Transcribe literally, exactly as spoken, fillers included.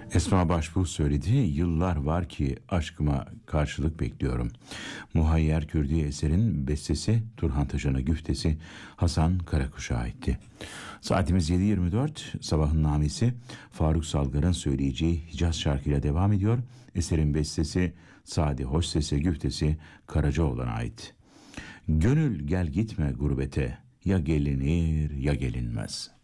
Esma Başbuğ söyledi. Yıllar var ki aşkıma karşılık bekliyorum. Muhayyer Kürdi eserin bestesi, Turhan Taşan'a güftesi Hasan Karakuş'a aitti. Saatimiz yedi yirmi dört. Sabahın namesi Faruk Salgar'ın söyleyeceği Hicaz şarkıyla devam ediyor. Eserin bestesi Sadi Hoş Ses'e güftesi Karacaoğlan'a ait. Gönül gel gitme gurbete, ya gelinir ya gelinmez.